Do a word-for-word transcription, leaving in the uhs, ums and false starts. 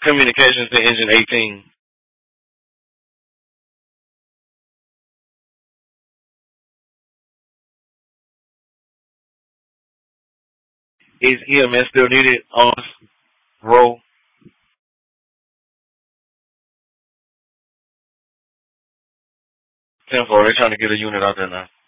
Communications to engine eighteen. Is E M S still needed on roll? ten four, they're trying to get a unit out there now.